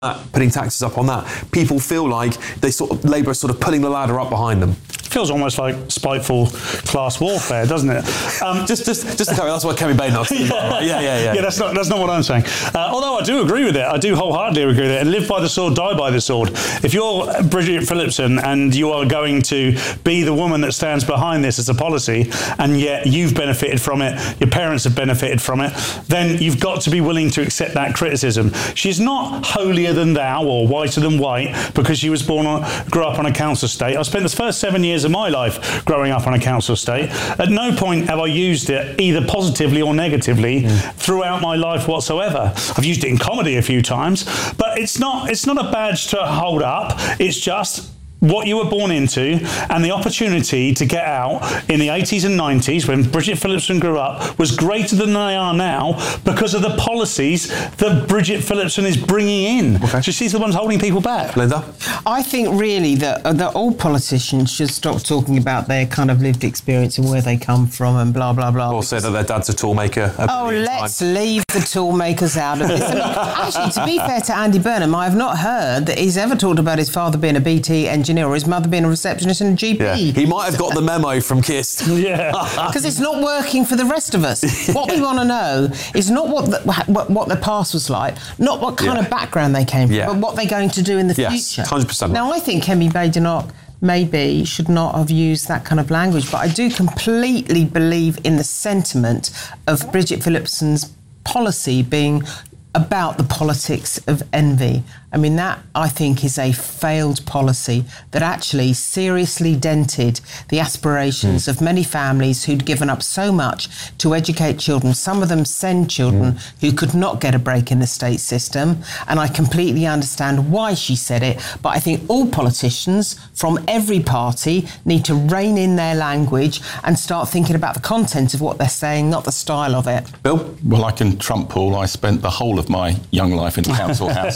putting taxes up on that, people feel like Labour are sort of pulling the ladder up behind them. Feels almost like spiteful class warfare, doesn't it? Just to cover, that's what Kemi Bain knows. Yeah. That's not what I'm saying. Although I do agree with it. I do wholeheartedly agree with it. And live by the sword, die by the sword. If you're Bridget Phillipson and you are going to be the woman that stands behind this as a policy, and yet you've benefited from it, your parents have benefited from it, then you've got to be willing to accept that criticism. She's not holier than thou or whiter than white because she was grew up on a council estate. I spent the first 7 years of my life growing up on a council estate. At no point have I used it either positively or negatively throughout my life whatsoever. I've used it in comedy a few times, but it's not a badge to hold up. It's just what you were born into, and the opportunity to get out in the 80s and 90s when Bridget Phillipson grew up was greater than they are now because of the policies that Bridget Phillipson is bringing in. Okay. So she's the one holding people back. Linda? I think really that all politicians should stop talking about their kind of lived experience and where they come from and blah, blah, blah. Or say that their dad's a toolmaker. Let's leave the toolmakers out of this. I mean, actually, to be fair to Andy Burnham, I have not heard that he's ever talked about his father being a BT engineer or his mother being a receptionist and a GP. Yeah. He might have got the memo from Kist. Yeah. Because it's not working for the rest of us. What we want to know is not what the past was like, not what kind of background they came from, but what they're going to do in the future. 100%. Now, I think Kemi Badenoch maybe should not have used that kind of language, but I do completely believe in the sentiment of Bridget Phillipson's policy being about the politics of envy. I mean, that, I think, is a failed policy that actually seriously dented the aspirations of many families who'd given up so much to educate children. Some of them send children who could not get a break in the state system, and I completely understand why she said it, but I think all politicians from every party need to rein in their language and start thinking about the content of what they're saying, not the style of it. Bill? Well, I can trump Paul. I spent the whole of my young life in the council house.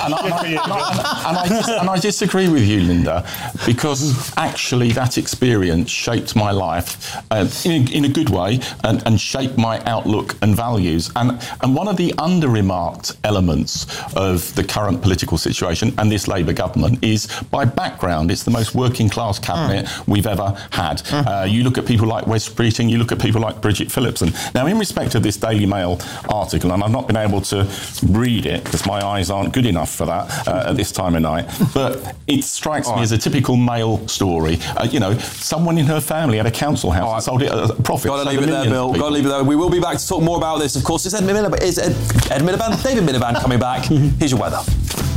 And I disagree with you, Linda, because actually that experience shaped my life in a good way and shaped my outlook and values. And one of the under-remarked elements of the current political situation and this Labour government is, by background, it's the most working-class cabinet we've ever had. You look at people like Wes Streeting, you look at people like Bridget Phillipson. Now, in respect of this Daily Mail article, and I've not been able to read it because my eyes aren't good enough for that at this time of night, but it strikes me as a typical Mail story. Someone in her family had a council house and sold it at a profit. Got to leave it there, Bill. Got to leave it there. We will be back to talk more about this. Of course, it's Ed Miliband, David Miliband coming back. Here's your weather.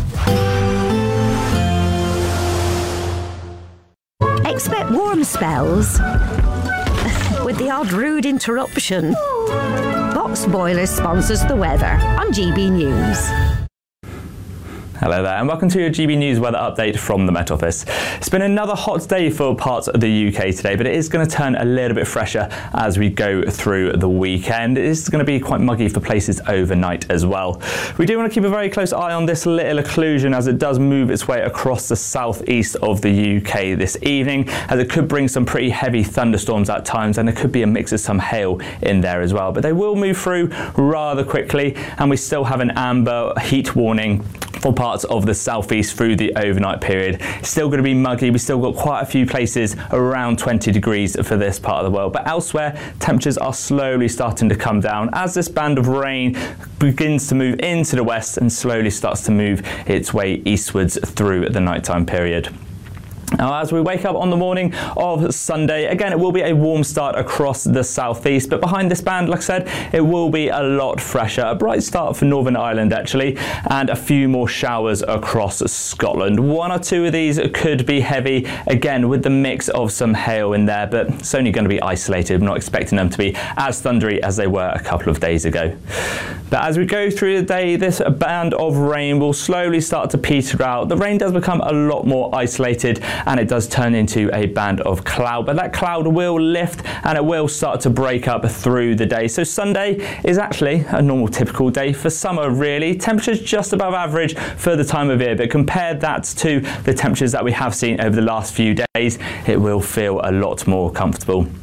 Expect warm spells with the odd rude interruption. Box Boilers sponsors the weather on GB News. Hello there and welcome to your GB News weather update from the Met Office. It's been another hot day for parts of the UK today, but it is going to turn a little bit fresher as we go through the weekend. It is going to be quite muggy for places overnight as well. We do want to keep a very close eye on this little occlusion as it does move its way across the southeast of the UK this evening, as it could bring some pretty heavy thunderstorms at times, and there could be a mix of some hail in there as well. But they will move through rather quickly, and we still have an amber heat warning for parts of the southeast through the overnight period. It's still going to be muggy. We've still got quite a few places around 20 degrees for this part of the world, but elsewhere temperatures are slowly starting to come down as this band of rain begins to move into the west and slowly starts to move its way eastwards through the nighttime period. Now, as we wake up on the morning of Sunday, again, it will be a warm start across the southeast, but behind this band, like I said, it will be a lot fresher. A bright start for Northern Ireland, actually, and a few more showers across Scotland. One or two of these could be heavy, again, with the mix of some hail in there, but it's only going to be isolated. I'm not expecting them to be as thundery as they were a couple of days ago. But as we go through the day, this band of rain will slowly start to peter out. The rain does become a lot more isolated, and it does turn into a band of cloud, but that cloud will lift and it will start to break up through the day. So Sunday is actually a normal typical day for summer, really. Temperatures just above average for the time of year, but compare that to the temperatures that we have seen over the last few days, it will feel a lot more comfortable.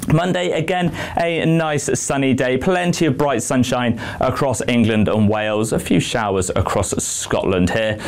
Monday, again, a nice sunny day, plenty of bright sunshine across England and Wales, a few showers across Scotland here.